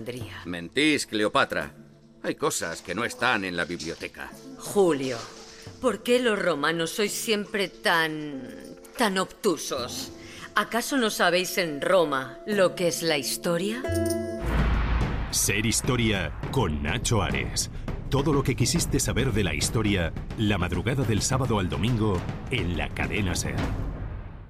Mentís, Cleopatra. Hay cosas que no están en la biblioteca. Julio, ¿por qué los romanos sois siempre tan obtusos? ¿Acaso no sabéis en Roma lo que es la historia? Ser Historia con Nacho Ares. Todo lo que quisiste saber de la historia, la madrugada del sábado al domingo en la cadena SER.